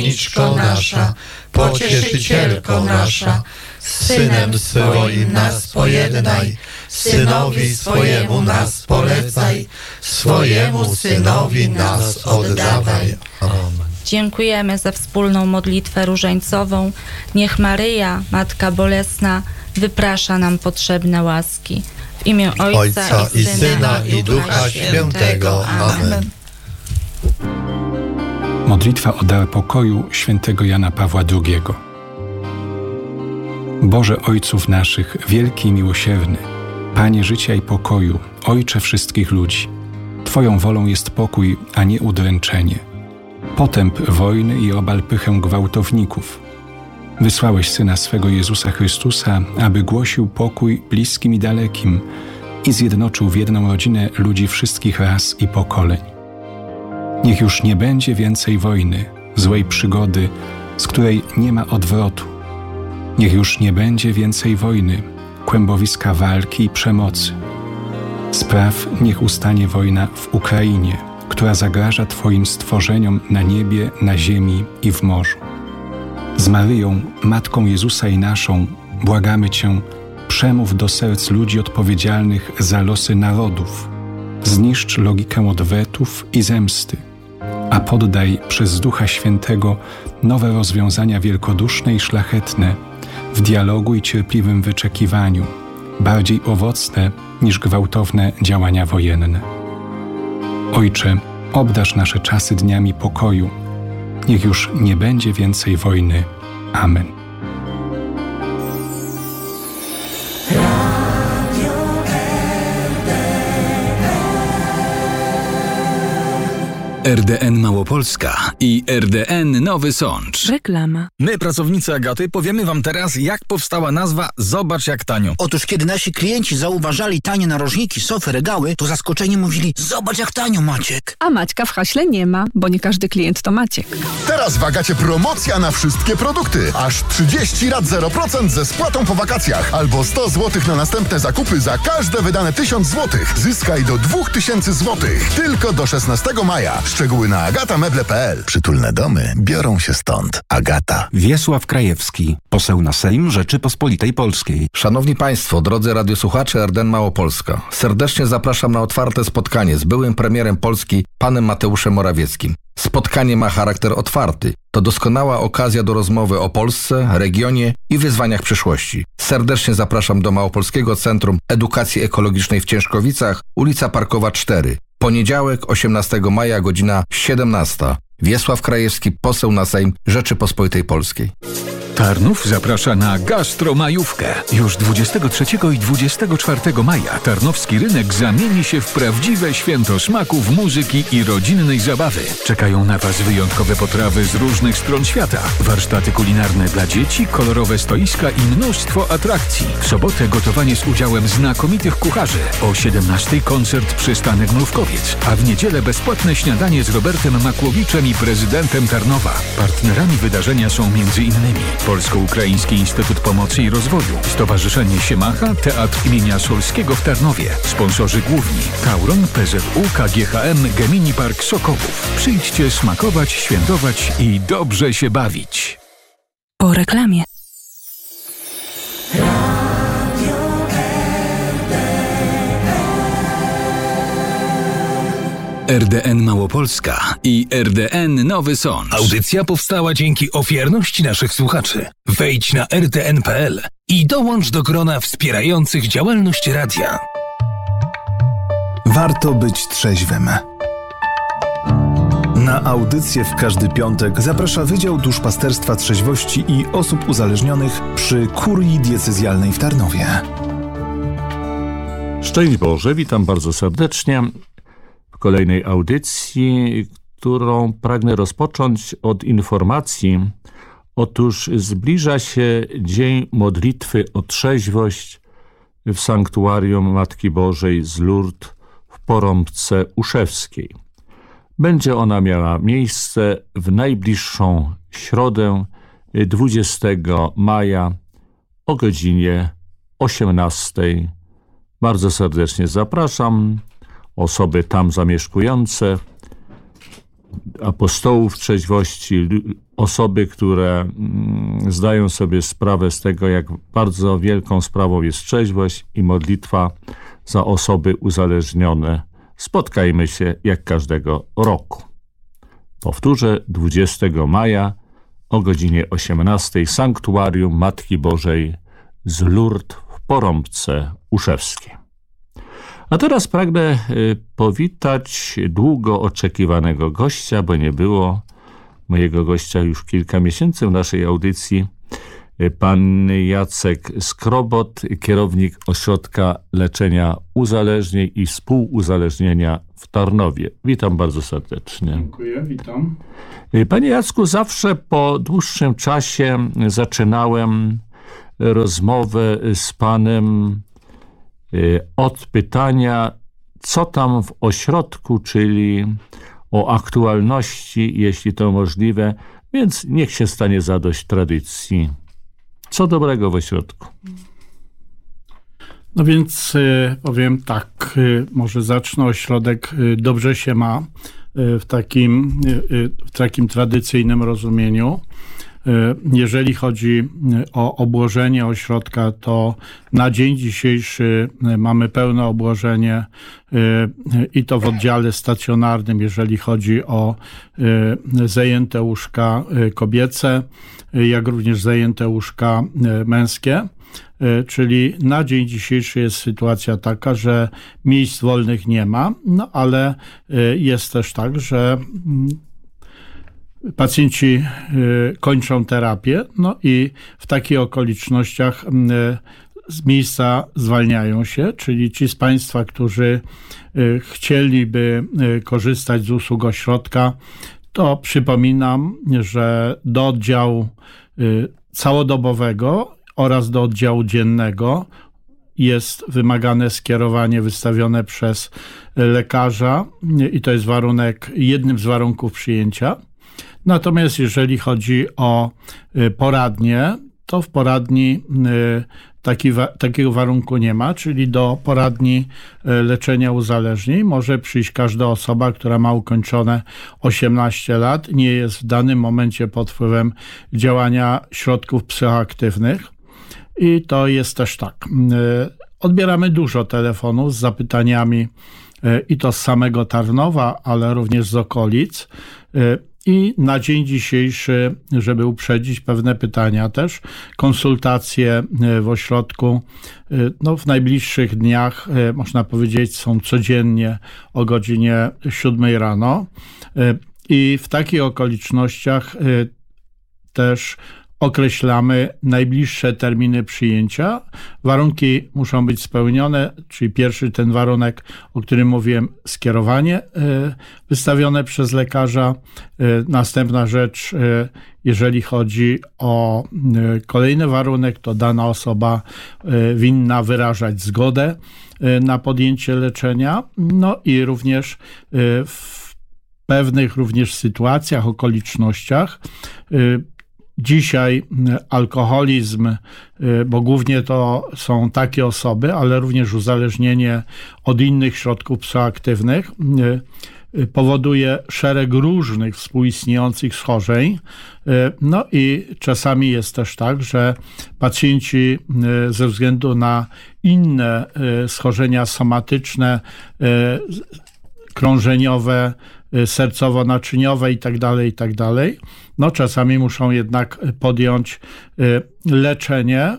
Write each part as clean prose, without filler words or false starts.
Zastępniczko nasza, Pocieszycielko nasza, z Synem swoim nas pojednaj, Synowi swojemu nas polecaj, swojemu Synowi nas oddawaj. Amen. Dziękujemy za wspólną modlitwę różańcową. Niech Maryja, Matka Bolesna, wyprasza nam potrzebne łaski. W imię Ojca i Syna i Ducha Świętego. Amen. Modlitwa o dar pokoju świętego Jana Pawła II. Boże Ojców naszych, wielki i miłosierny, Panie życia i pokoju, Ojcze wszystkich ludzi, Twoją wolą jest pokój, a nie udręczenie. Potęp wojny i obal pychę gwałtowników. Wysłałeś Syna swego Jezusa Chrystusa, aby głosił pokój bliskim i dalekim i zjednoczył w jedną rodzinę ludzi wszystkich ras i pokoleń. Niech już nie będzie więcej wojny, złej przygody, z której nie ma odwrotu. Niech już nie będzie więcej wojny, kłębowiska walki i przemocy. Spraw, niech ustanie wojna w Ukrainie, która zagraża Twoim stworzeniom na niebie, na ziemi i w morzu. Z Maryją, Matką Jezusa i naszą, błagamy Cię, przemów do serc ludzi odpowiedzialnych za losy narodów. Zniszcz logikę odwetów i zemsty, a poddaj przez Ducha Świętego nowe rozwiązania wielkoduszne i szlachetne w dialogu i cierpliwym wyczekiwaniu, bardziej owocne niż gwałtowne działania wojenne. Ojcze, obdarz nasze czasy dniami pokoju. Niech już nie będzie więcej wojny. Amen. RDN Małopolska i RDN Nowy Sącz. Reklama. My, pracownicy Agaty, powiemy wam teraz, jak powstała nazwa Zobacz jak tanio. Otóż kiedy nasi klienci zauważali tanie narożniki, sofy, regały, to zaskoczeni mówili: zobacz jak tanio, Maciek. A Maćka w haśle nie ma, bo nie każdy klient to Maciek. Teraz w Agacie promocja na wszystkie produkty. Aż 30 rat 0% ze spłatą po wakacjach. Albo 100 zł na następne zakupy za każde wydane 1000 zł. Zyskaj do 2000 zł. Tylko do 16 maja. Szczegóły na agatameble.pl. Przytulne domy biorą się stąd. Agata. Wiesław Krajewski, poseł na Sejm Rzeczypospolitej Polskiej. Szanowni Państwo, drodzy radiosłuchacze RDN Małopolska, serdecznie zapraszam na otwarte spotkanie z byłym premierem Polski, panem Mateuszem Morawieckim. Spotkanie ma charakter otwarty. To doskonała okazja do rozmowy o Polsce, regionie i wyzwaniach przyszłości. Serdecznie zapraszam do Małopolskiego Centrum Edukacji Ekologicznej w Ciężkowicach, ulica Parkowa 4. Poniedziałek, 18 maja, godzina 17. Wiesław Krajewski, poseł na Sejm Rzeczypospolitej Polskiej. Tarnów zaprasza na gastromajówkę. Już 23 i 24 maja Tarnowski Rynek zamieni się w prawdziwe święto smaków, muzyki i rodzinnej zabawy. Czekają na Was wyjątkowe potrawy z różnych stron świata, warsztaty kulinarne dla dzieci, kolorowe stoiska i mnóstwo atrakcji. W sobotę gotowanie z udziałem znakomitych kucharzy. O 17 koncert Przystanek Mrówkowiec, a w niedzielę bezpłatne śniadanie z Robertem Makłowiczem i prezydentem Tarnowa. Partnerami wydarzenia są m.in. Polsko-Ukraiński Instytut Pomocy i Rozwoju, Stowarzyszenie Siemacha, Teatr imienia Solskiego w Tarnowie. Sponsorzy główni: Tauron, PZU, KGHM, Gemini Park Sokołów. Przyjdźcie smakować, świętować i dobrze się bawić. Po reklamie. RDN Małopolska i RDN Nowy Sącz. Audycja powstała dzięki ofiarności naszych słuchaczy. Wejdź na rdn.pl i dołącz do grona wspierających działalność radia. Warto być trzeźwym. Na audycję w każdy piątek zaprasza Wydział Duszpasterstwa Trzeźwości i Osób Uzależnionych przy Kurii Diecezjalnej w Tarnowie. Szczęść Boże, witam bardzo serdecznie w kolejnej audycji, którą pragnę rozpocząć od informacji. Otóż zbliża się Dzień Modlitwy o Trzeźwość w Sanktuarium Matki Bożej z Lourdes w Porąbce Uszewskiej. Będzie ona miała miejsce w najbliższą środę 20 maja o godzinie 18. Bardzo serdecznie zapraszam osoby tam zamieszkujące apostołów trzeźwości, osoby, które zdają sobie sprawę z tego, jak bardzo wielką sprawą jest trzeźwość i modlitwa za osoby uzależnione. Spotkajmy się jak każdego roku. Powtórzę, 20 maja o godzinie 18 Sanktuarium Matki Bożej z Lourdes w Porąbce Uszewskiej. A teraz pragnę powitać długo oczekiwanego gościa, bo nie było mojego gościa już kilka miesięcy w naszej audycji. Pan Jacek Skrobot, kierownik Ośrodka Leczenia Uzależnień i Współuzależnienia w Tarnowie. Witam bardzo serdecznie. Dziękuję, witam. Panie Jacku, zawsze po dłuższym czasie zaczynałem rozmowę z panem od pytania, co tam w ośrodku, czyli o aktualności, jeśli to możliwe, więc niech się stanie zadość tradycji. Co dobrego w ośrodku? No więc powiem tak, może zacznę. Ośrodek dobrze się ma w takim tradycyjnym rozumieniu. Jeżeli chodzi o obłożenie ośrodka, to na dzień dzisiejszy mamy pełne obłożenie i to w oddziale stacjonarnym, jeżeli chodzi o zajęte łóżka kobiece, jak również zajęte łóżka męskie. Czyli na dzień dzisiejszy jest sytuacja taka, że miejsc wolnych nie ma, no ale jest też tak, że pacjenci kończą terapię, no i w takich okolicznościach z miejsca zwalniają się, czyli ci z Państwa, którzy chcieliby korzystać z usług ośrodka, to przypominam, że do oddziału całodobowego oraz do oddziału dziennego jest wymagane skierowanie wystawione przez lekarza i to jest jednym z warunków przyjęcia. Natomiast jeżeli chodzi o poradnie, to w poradni takiego warunku nie ma, czyli do poradni leczenia uzależnień może przyjść każda osoba, która ma ukończone 18 lat, nie jest w danym momencie pod wpływem działania środków psychoaktywnych. I to jest też tak. Odbieramy dużo telefonów z zapytaniami i to z samego Tarnowa, ale również z okolic. I na dzień dzisiejszy, żeby uprzedzić pewne pytania też, konsultacje w ośrodku w najbliższych dniach, można powiedzieć, są codziennie o godzinie 7 rano. I w takich okolicznościach też określamy najbliższe terminy przyjęcia. Warunki muszą być spełnione, czyli pierwszy ten warunek, o którym mówiłem, skierowanie wystawione przez lekarza. Następna rzecz, jeżeli chodzi o kolejny warunek, to dana osoba winna wyrażać zgodę na podjęcie leczenia. No i również w pewnych również sytuacjach, okolicznościach dzisiaj alkoholizm, bo głównie to są takie osoby, ale również uzależnienie od innych środków psychoaktywnych powoduje szereg różnych współistniejących schorzeń. No i czasami jest też tak, że pacjenci ze względu na inne schorzenia somatyczne, krążeniowe, sercowo-naczyniowe i tak dalej, no czasami muszą jednak podjąć leczenie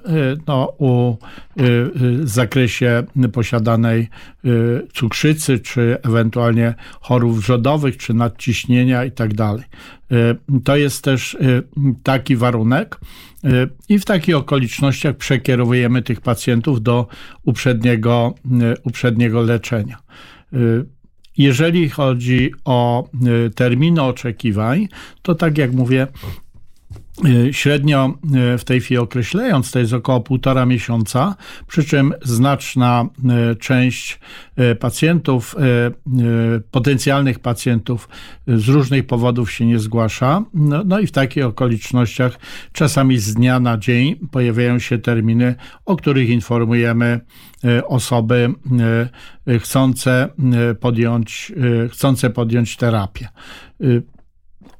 w zakresie posiadanej cukrzycy, czy ewentualnie chorób wrzodowych, czy nadciśnienia i tak dalej. To jest też taki warunek i w takich okolicznościach przekierowujemy tych pacjentów do uprzedniego leczenia. Jeżeli chodzi o terminy oczekiwań, to tak jak mówię, średnio w tej chwili określając, to jest około 1,5 miesiąca, przy czym znaczna część pacjentów, potencjalnych pacjentów z różnych powodów się nie zgłasza. No i w takich okolicznościach czasami z dnia na dzień pojawiają się terminy, o których informujemy osoby chcące podjąć terapię.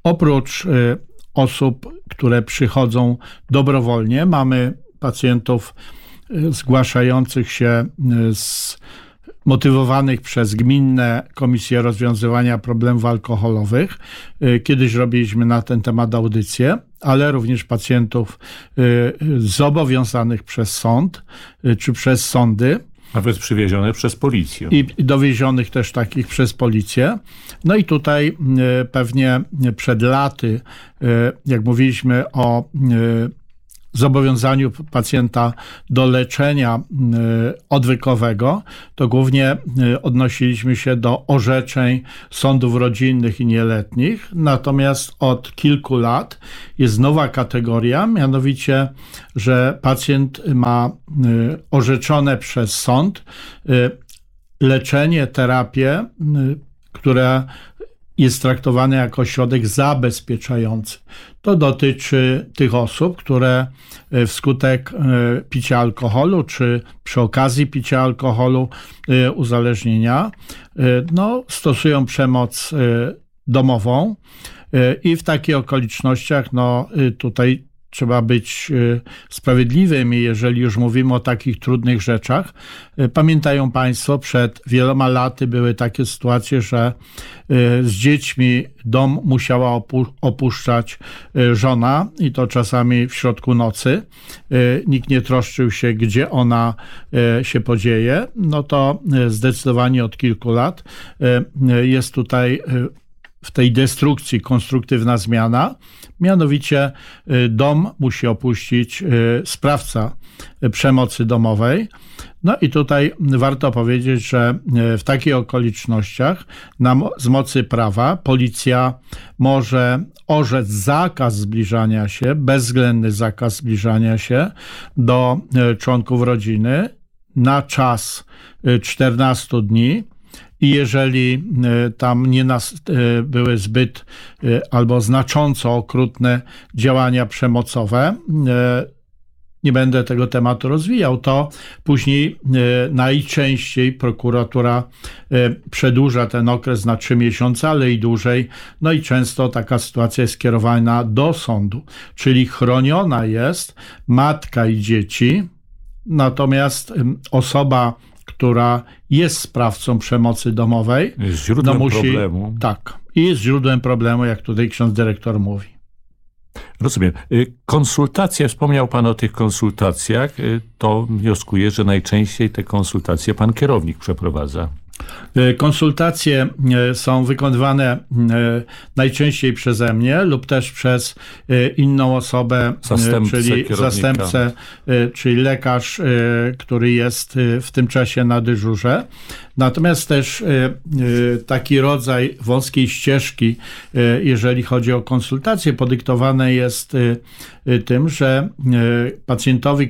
Oprócz osób, które przychodzą dobrowolnie, mamy pacjentów zgłaszających się motywowanych przez gminne komisje rozwiązywania problemów alkoholowych. Kiedyś robiliśmy na ten temat audycję, ale również pacjentów zobowiązanych przez sąd czy przez sądy. Nawet przywiezione przez policję. I dowiezionych też takich przez policję. No i tutaj pewnie przed laty, jak mówiliśmy o zobowiązaniu pacjenta do leczenia odwykowego, to głównie odnosiliśmy się do orzeczeń sądów rodzinnych i nieletnich. Natomiast od kilku lat jest nowa kategoria, mianowicie, że pacjent ma orzeczone przez sąd leczenie, terapię, które jest traktowane jako środek zabezpieczający. To dotyczy tych osób, które wskutek picia alkoholu, czy przy okazji picia alkoholu, uzależnienia, stosują przemoc domową i w takich okolicznościach, tutaj trzeba być sprawiedliwym i jeżeli już mówimy o takich trudnych rzeczach, pamiętają Państwo, przed wieloma laty były takie sytuacje, że z dziećmi dom musiała opuszczać żona i to czasami w środku nocy. Nikt nie troszczył się, gdzie ona się podzieje. No to zdecydowanie od kilku lat jest tutaj w tej destrukcji konstruktywna zmiana. Mianowicie dom musi opuścić sprawca przemocy domowej. No i tutaj warto powiedzieć, że w takich okolicznościach z mocy prawa policja może orzec zakaz zbliżania się, bezwzględny zakaz zbliżania się do członków rodziny na czas 14 dni. I jeżeli tam nie były zbyt albo znacząco okrutne działania przemocowe, nie będę tego tematu rozwijał, to później najczęściej prokuratura przedłuża ten okres na 3 miesiące, ale i dłużej. No i często taka sytuacja jest skierowana do sądu, czyli chroniona jest matka i dzieci, natomiast osoba, która jest sprawcą przemocy domowej, jest źródłem problemu. Tak, i jest źródłem problemu, jak tutaj ksiądz dyrektor mówi. Rozumiem. Konsultacje, wspomniał Pan o tych konsultacjach, to wnioskuję, że najczęściej te konsultacje Pan kierownik przeprowadza. Konsultacje są wykonywane najczęściej przeze mnie lub też przez inną osobę, czyli zastępcę, czyli lekarz, który jest w tym czasie na dyżurze. Natomiast też taki rodzaj wąskiej ścieżki, jeżeli chodzi o konsultacje, podyktowane jest tym, że pacjentowi,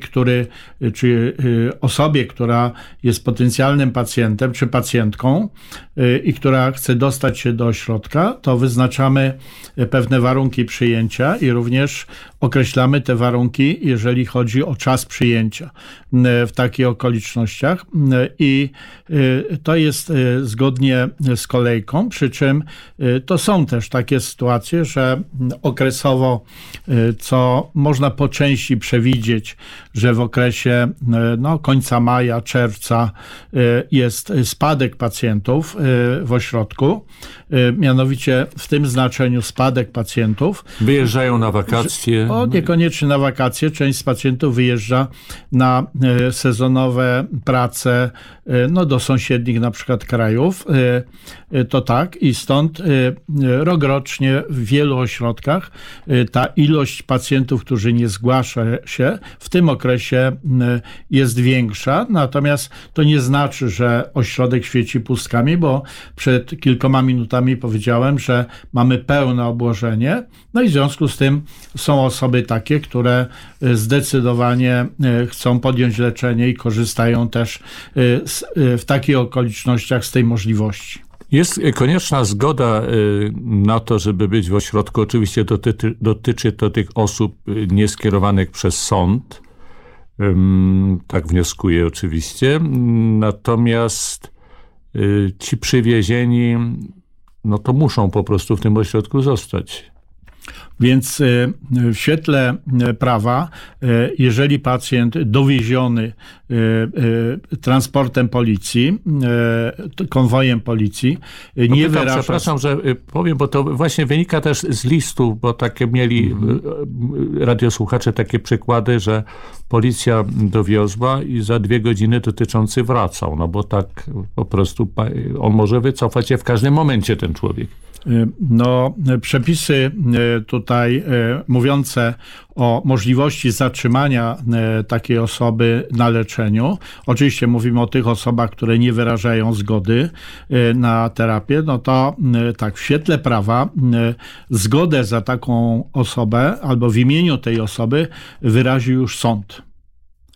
czy osobie, która jest potencjalnym pacjentem, czy pacjentką i która chce dostać się do ośrodka, to wyznaczamy pewne warunki przyjęcia i również określamy te warunki, jeżeli chodzi o czas przyjęcia w takich okolicznościach i to jest zgodnie z kolejką, przy czym to są też takie sytuacje, że okresowo, co można po części przewidzieć, że w okresie końca maja, czerwca jest spadek pacjentów w ośrodku, mianowicie w tym znaczeniu spadek pacjentów. Wyjeżdżają na wakacje. Niekoniecznie na wakacje. Część z pacjentów wyjeżdża na sezonowe prace do sąsiednich na przykład krajów. To tak i stąd rokrocznie w wielu ośrodkach ta ilość pacjentów, którzy nie zgłasza się w tym okresie jest większa. Natomiast to nie znaczy, że ośrodek świeci pustkami, bo przed kilkoma minutami powiedziałem, że mamy pełne obłożenie. No i w związku z tym są osoby takie, które zdecydowanie chcą podjąć leczenie i korzystają też w takich okolicznościach z tej możliwości. Jest konieczna zgoda na to, żeby być w ośrodku. Oczywiście dotyczy to tych osób nieskierowanych przez sąd. Tak wnioskuję oczywiście. Natomiast ci przywiezieni, to muszą po prostu w tym ośrodku zostać. Więc w świetle prawa, jeżeli pacjent dowieziony transportem policji, konwojem policji, nie wyraża... Przepraszam, że powiem, bo to właśnie wynika też z listu, bo takie mieli radiosłuchacze takie przykłady, że policja dowiozła i za 2 godziny dotyczący wracał, no bo tak po prostu on może wycofać się w każdym momencie, ten człowiek. No, przepisy tutaj mówiące o możliwości zatrzymania takiej osoby na leczeniu. Oczywiście mówimy o tych osobach, które nie wyrażają zgody na terapię. No to tak, w świetle prawa zgodę za taką osobę albo w imieniu tej osoby wyrazi już sąd.